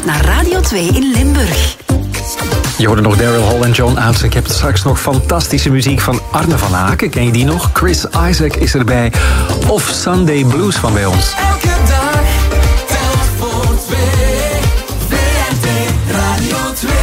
naar Radio 2 in Limburg. Je hoorde nog Daryl Hall en John Oates. Ik heb straks nog fantastische muziek van Arne van Aken. Ken je die nog? Chris Isaac is erbij. Of Sunday Blues van bij ons. Elke dag telt voor twee. VRT Radio 2.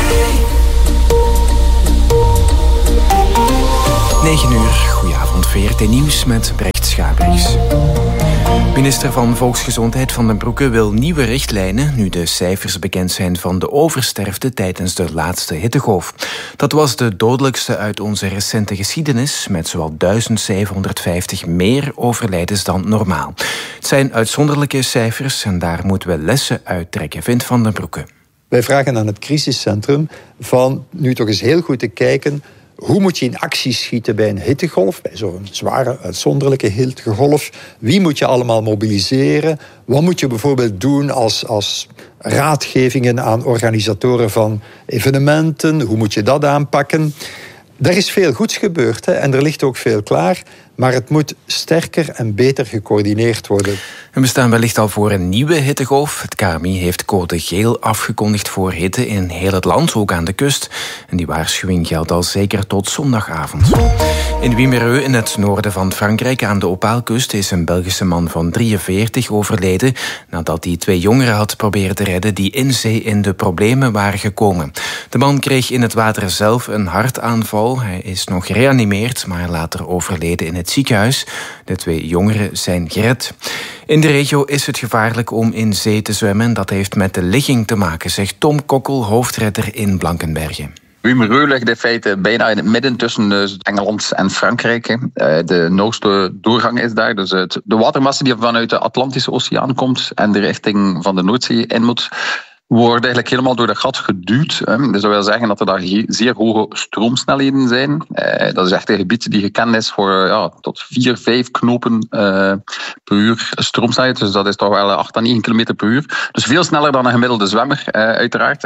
9 uur, goedenavond, VRT Nieuws met Brecht Schabergs. Minister van Volksgezondheid Van den Broeke wil nieuwe richtlijnen nu de cijfers bekend zijn van de oversterfte tijdens de laatste hittegolf. Dat was de dodelijkste uit onze recente geschiedenis, met zowel 1750 meer overlijdens dan normaal. Het zijn uitzonderlijke cijfers en daar moeten we lessen uit trekken, vindt Van den Broeke. Wij vragen aan het crisiscentrum van nu toch eens heel goed te kijken: hoe moet je in actie schieten bij een hittegolf, bij zo'n zware, uitzonderlijke hittegolf? Wie moet je allemaal mobiliseren? Wat moet je bijvoorbeeld doen als raadgevingen aan organisatoren van evenementen? Hoe moet je dat aanpakken? Er is veel goeds gebeurd, hè, en er ligt ook veel klaar. Maar het moet sterker en beter gecoördineerd worden. En we staan wellicht al voor een nieuwe hittegolf. Het KMI heeft code geel afgekondigd voor hitte in heel het land, ook aan de kust. En die waarschuwing geldt al zeker tot zondagavond. In Wimereux, in het noorden van Frankrijk, aan de Opaalkust, is een Belgische man van 43 overleden nadat hij 2 jongeren had proberen te redden die in zee in de problemen waren gekomen. De man kreeg in het water zelf een hartaanval. Hij is nog gereanimeerd, maar later overleden in het ziekenhuis. De 2 jongeren zijn gered. In de regio is het gevaarlijk om in zee te zwemmen. Dat heeft met de ligging te maken, zegt Tom Kokkel, hoofdredder in Blankenberge. Wimereux ligt in feite bijna in het midden tussen Engeland en Frankrijk. De noordste doorgang is daar. Dus de watermassa die vanuit de Atlantische Oceaan komt en de richting van de Noordzee in moet, wordt eigenlijk helemaal door dat gat geduwd. Dus dat wil zeggen dat er daar zeer hoge stroomsnelheden zijn. Dat is echt een gebied die gekend is voor tot 4-5 knopen per uur stroomsnelheid. Dus dat is toch wel 8 à 9 km per uur. Dus veel sneller dan een gemiddelde zwemmer, uiteraard.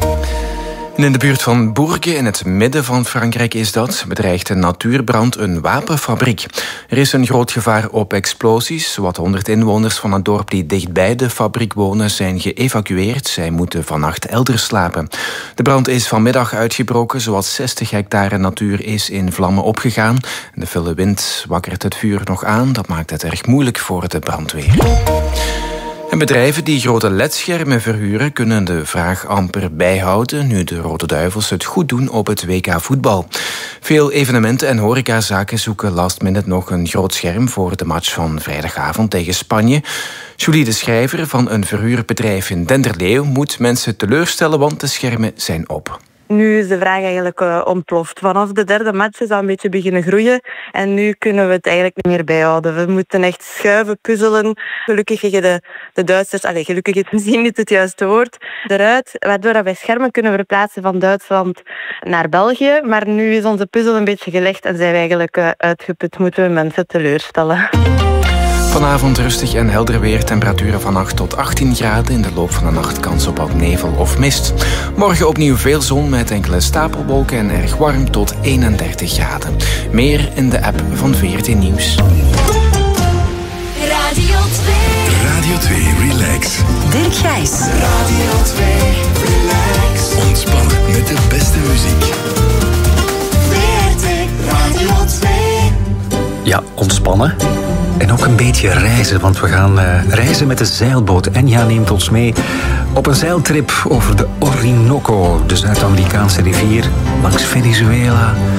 En in de buurt van Bourges, in het midden van Frankrijk is dat, bedreigt een natuurbrand een wapenfabriek. Er is een groot gevaar op explosies. Zowat 100 inwoners van het dorp die dichtbij de fabriek wonen zijn geëvacueerd. Zij moeten vannacht elders slapen. De brand is vanmiddag uitgebroken. Zowat 60 hectare natuur is in vlammen opgegaan. De felle wind wakkert het vuur nog aan. Dat maakt het erg moeilijk voor de brandweer. En bedrijven die grote ledschermen verhuren kunnen de vraag amper bijhouden nu de Rode Duivels het goed doen op het WK voetbal. Veel evenementen en horecazaken zoeken last minute nog een groot scherm voor de match van vrijdagavond tegen Spanje. Julie de Schrijver van een verhuurbedrijf in Denderleeuw moet mensen teleurstellen, want de schermen zijn op. Nu is de vraag eigenlijk ontploft. Vanaf de 3e match is dat een beetje beginnen groeien. En nu kunnen we het eigenlijk niet meer bijhouden. We moeten echt schuiven, puzzelen. Gelukkig liggen de Duitsers, gelukkig is misschien niet het juiste woord, eruit. Waardoor wij schermen kunnen verplaatsen van Duitsland naar België. Maar nu is onze puzzel een beetje gelegd en zijn we eigenlijk uitgeput. Moeten we mensen teleurstellen. Vanavond rustig en helder weer, temperaturen van 8 tot 18 graden. In de loop van de nacht kans op wat nevel of mist. Morgen opnieuw veel zon met enkele stapelwolken en erg warm tot 31 graden. Meer in de app van VRT Nieuws. Radio 2. Radio 2 Relax. Dirk Gijs. Radio 2 Relax. Ontspannen met de beste muziek. VRT Radio 2. Ja, ontspannen. En ook een beetje reizen, want we gaan reizen met de zeilboot. Enja neemt ons mee op een zeiltrip over de Orinoco, de Zuid-Amerikaanse rivier, langs Venezuela,